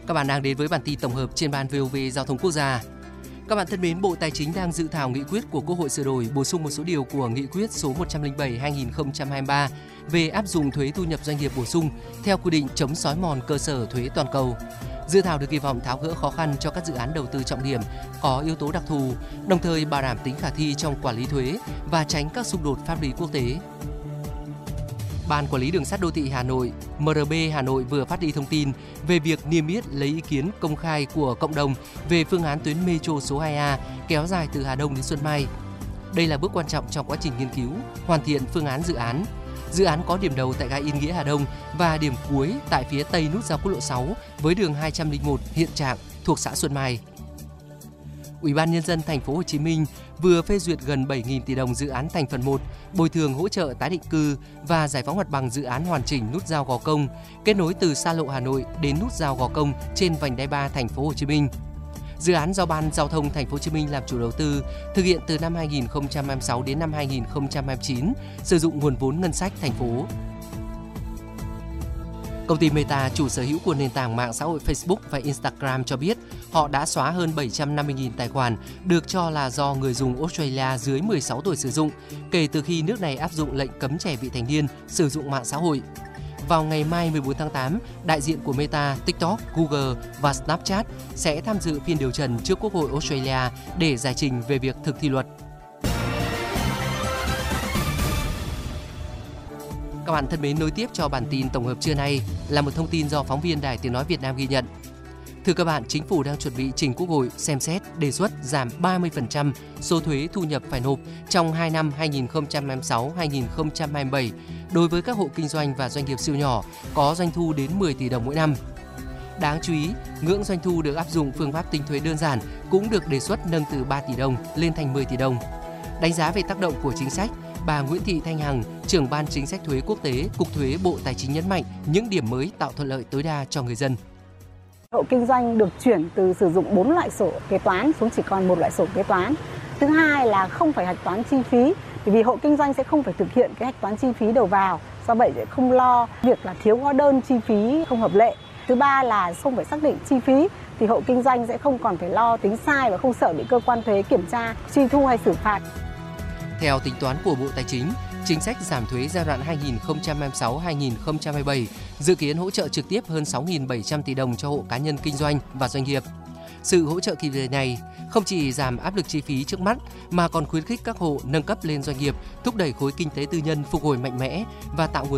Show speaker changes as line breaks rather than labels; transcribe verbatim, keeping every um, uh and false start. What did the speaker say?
Các bạn đang đến với bản tin tổng hợp trên ban vê o vê Giao thông Quốc gia. Các bạn thân mến, Bộ Tài chính đang dự thảo nghị quyết của Quốc hội sửa đổi, bổ sung một số điều của nghị quyết số một trăm lẻ bảy trên hai nghìn không trăm hai mươi ba về áp dụng thuế thu nhập doanh nghiệp bổ sung theo quy định chống xói mòn cơ sở thuế toàn cầu. Dự thảo được kỳ vọng tháo gỡ khó khăn cho các dự án đầu tư trọng điểm có yếu tố đặc thù, đồng thời bảo đảm tính khả thi trong quản lý thuế và tránh các xung đột pháp lý quốc tế. Ban Quản lý Đường sắt Đô thị Hà Nội, em rờ bê Hà Nội vừa phát đi thông tin về việc niêm yết lấy ý kiến công khai của cộng đồng về phương án tuyến Metro số hai A kéo dài từ Hà Đông đến Xuân Mai. Đây là bước quan trọng trong quá trình nghiên cứu, hoàn thiện phương án dự án. Dự án có điểm đầu tại ga Yên Nghĩa Hà Đông và điểm cuối tại phía tây nút giao quốc lộ sáu với đường hai trăm lẻ một hiện trạng thuộc xã Xuân Mai. Ủy ban Nhân dân Thành phố Hồ Chí Minh vừa phê duyệt gần bảy nghìn tỷ đồng dự án thành phần một, bồi thường hỗ trợ tái định cư và giải phóng mặt bằng dự án hoàn chỉnh nút giao Gò Công, kết nối từ xa lộ Hà Nội đến nút giao Gò Công trên vành đai ba Thành phố Hồ Chí Minh. Dự án do Ban Giao thông Thành phố Hồ Chí Minh làm chủ đầu tư, thực hiện từ năm hai nghìn không trăm hai mươi sáu đến năm hai nghìn không trăm hai mươi chín, sử dụng nguồn vốn ngân sách thành phố. Công ty Meta, chủ sở hữu của nền tảng mạng xã hội Facebook và Instagram cho biết họ đã xóa hơn bảy trăm năm mươi nghìn tài khoản được cho là do người dùng Australia dưới mười sáu tuổi sử dụng kể từ khi nước này áp dụng lệnh cấm trẻ vị thành niên sử dụng mạng xã hội. Vào ngày mai mười bốn tháng tám, đại diện của Meta, TikTok, Google và Snapchat sẽ tham dự phiên điều trần trước Quốc hội Australia để giải trình về việc thực thi luật. Các bạn thân mến, nối tiếp cho bản tin tổng hợp trưa nay là một thông tin do phóng viên Đài Tiếng nói Việt Nam ghi nhận. Thưa các bạn, Chính phủ đang chuẩn bị trình Quốc hội xem xét đề xuất giảm ba mươi phần trăm số thuế thu nhập phải nộp trong hai năm hai nghìn không trăm hai mươi sáu đến hai nghìn không trăm hai mươi bảy đối với các hộ kinh doanh và doanh nghiệp siêu nhỏ có doanh thu đến mười tỷ đồng mỗi năm. Đáng chú ý, ngưỡng doanh thu được áp dụng phương pháp tính thuế đơn giản cũng được đề xuất nâng từ ba tỷ đồng lên thành mười tỷ đồng. Đánh giá về tác động của chính sách, bà Nguyễn Thị Thanh Hằng, trưởng ban chính sách thuế quốc tế, Cục Thuế Bộ Tài chính nhấn mạnh những điểm mới tạo thuận lợi tối đa cho người dân.
Hộ kinh doanh được chuyển từ sử dụng bốn loại sổ kế toán xuống chỉ còn một loại sổ kế toán. Thứ hai là không phải hạch toán chi phí, vì hộ kinh doanh sẽ không phải thực hiện cái hạch toán chi phí đầu vào, do vậy sẽ không lo việc là thiếu hóa đơn chi phí không hợp lệ. Thứ ba là không phải xác định chi phí, thì hộ kinh doanh sẽ không còn phải lo tính sai và không sợ bị cơ quan thuế kiểm tra, truy thu hay xử phạt.
Theo tính toán của Bộ Tài chính, chính sách giảm thuế giai đoạn hai nghìn không trăm hai mươi sáu đến hai nghìn không trăm hai mươi bảy dự kiến hỗ trợ trực tiếp hơn sáu nghìn bảy trăm tỷ đồng cho hộ cá nhân kinh doanh và doanh nghiệp. Sự hỗ trợ kịp thời này không chỉ giảm áp lực chi phí trước mắt mà còn khuyến khích các hộ nâng cấp lên doanh nghiệp, thúc đẩy khối kinh tế tư nhân phục hồi mạnh mẽ và tạo nguồn